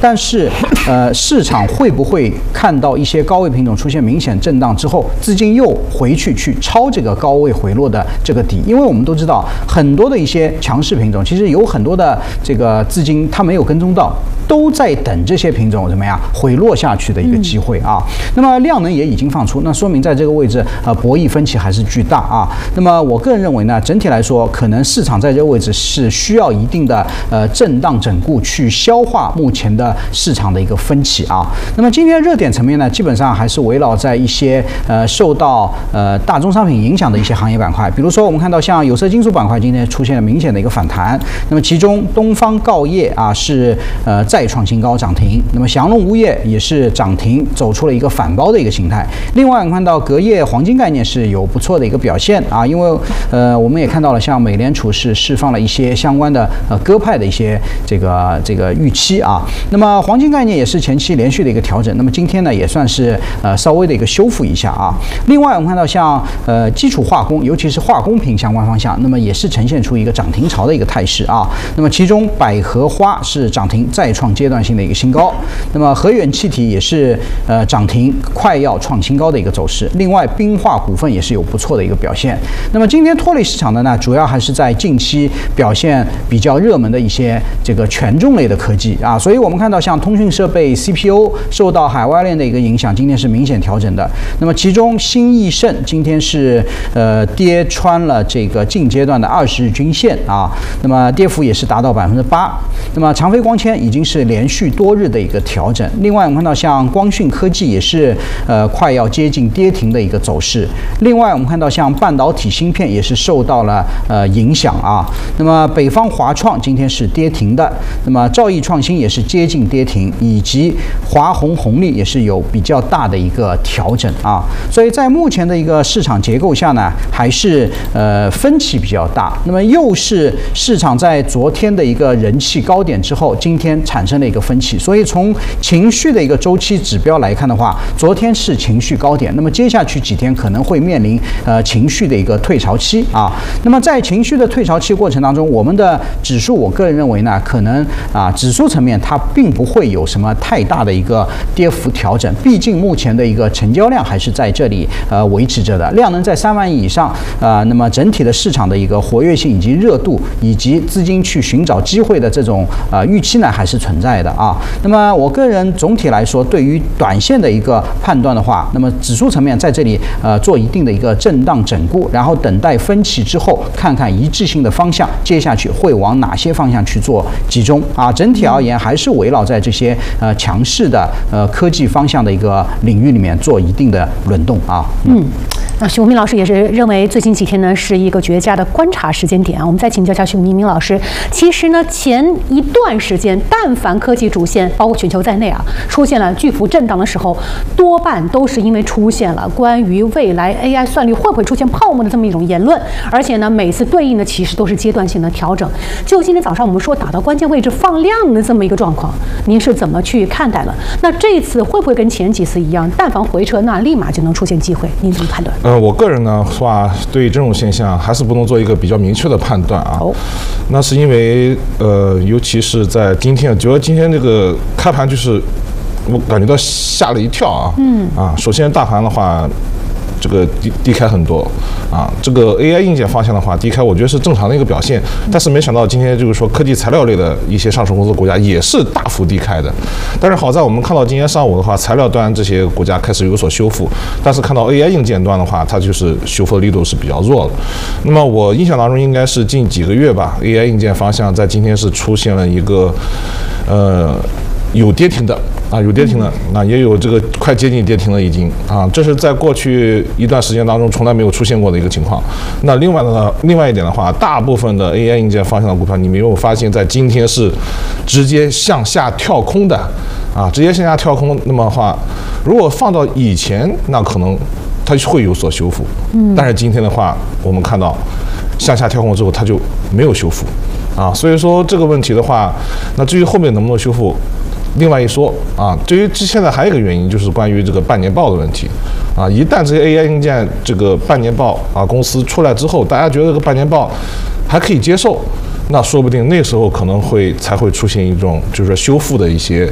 但是市场会不会看到一些高位品种出现明显震荡之后，资金又回去抄这个高位回落的这个底？因为我们都知道很多的一些强势品种，其实有很多的这个资金它没有跟踪到，都在等这些品种怎么样回落下去的一个机会啊。那么量能也已经放出，那说明在这个位置博弈分歧还是巨大啊。那么我个人认为呢，整体来说，可能市场在这个位置是需要一定的震荡整固去消化目前的市场的一个分歧啊。那么今天热点层面呢，基本上还是围绕在一些受到大宗商品影响的一些行业板块，比如说我们看到像有色金属板块今天出现了明显的一个反弹，那么其中东方锆业啊是再创新高涨停，那么祥龙钨业也是涨停走出了一个反包的一个形态。另外我们看到隔夜黄金概念是有不错的一个表现啊，因为我们也看到了像美联储是释放了一些相关的鸽派的一些这个预期啊。那么黄金概念也是前期连续的一个调整，那么今天呢也算是稍微的一个修复一下啊。另外我们看到像基础化工，尤其是化工品相关方向，那么也是呈现出一个涨停潮的一个态势啊。那么其中百合花是涨停再创阶段性的一个新高，那么和远气体也是涨停快要创新高的一个走势。另外冰化股份也是有不错的一个表现。那么今天拖累市场的呢，主要还是在近期表现比较热门的一些这个权重类的科技啊，所以我们看到像通讯设备 CPU 受到海外链的一个影响，今天是明显调整的。那么其中新易盛今天是跌穿了这个近阶段的20日均线啊，那么跌幅也是达到8%。那么长飞光纤已经是连续多日的一个调整。另外我们看到像光讯科技也是快要接近跌停的一个走势。另外我们看到像半导体芯片也是受到了影响啊。那么北方华创今天是跌停的，那么兆易创新也是接近跌停，以及华虹红利也是有比较大的一个调整啊。所以在目前的一个市场结构下呢，还是分歧比较大。那么又是市场在昨天的一个人气高点之后，今天产生了一个分歧。所以从情绪的一个周期指标来看的话，昨天是情绪高点，那么接下去几天可能会面临情绪的一个退潮期啊。那么在情绪的退潮期过程当中，我们的指数我个人认为呢，可能指数层面它并不会有什么太大的一个跌幅调整，毕竟目前的一个成交量还是在这里维持着的，量能在3万亿以上那么整体的市场的一个活跃性以及热度以及资金去寻找机会的这种预期呢还是存在的啊。那么我个人总体来说，对于短线的一个判断的话，那么指数层面在这里做一定的一个震荡整固，然后等待分歧之后，看看一致性的方向接下去会往哪些方向去做集中啊。整体而言还是围绕在这些强势的科技方向的一个领域里面做一定的轮动啊。 那许宏明老师也是认为最近几天呢是一个绝佳的观察时间点啊。我们再请教一下许宏明老师，其实呢前一段时间，但凡科技主线包括全球在内啊，出现了巨幅震荡的时候，多半都是因为出现了关于未来 AI 算力会不会出现泡沫的这么一种言论，而且呢每次对应的其实都是阶段性的调整。就今天早上我们说打到关键位置放量的这么一个状况，您是怎么去看待了？那这次会不会跟前几次一样，但凡回撤那立马就能出现机会？您怎么判断？ 我个人呢话，对于这种现象还是不能做一个比较明确的判断啊。那是因为尤其是在今天，觉得今天这个开盘就是我感觉到吓了一跳啊。首先大盘的话，这个低开很多啊，这个 AI 硬件方向的话，低开我觉得是正常的一个表现，但是没想到今天就是说科技材料类的一些上市公司股价也是大幅低开的。但是好在我们看到今天上午的话，材料端这些股价开始有所修复，但是看到 AI 硬件端的话，它就是修复的力度是比较弱的。那么我印象当中应该是近几个月吧， AI 硬件方向在今天是出现了一个有跌停的啊，有跌停的，那也有这个快接近跌停了已经啊，这是在过去一段时间当中从来没有出现过的一个情况。那另外一点的话，大部分的 AI 硬件方向的股票，你没有发现在今天是直接向下跳空的啊，直接向下跳空。那么的话，如果放到以前，那可能它会有所修复，但是今天的话，我们看到向下跳空之后，它就没有修复啊，所以说这个问题的话，那至于后面能不能修复？另外一说啊，对于现在还有一个原因就是关于这个半年报的问题啊，一旦这些 AI 硬件这个半年报啊公司出来之后，大家觉得这个半年报还可以接受，那说不定那时候可能才会出现一种就是说修复的一些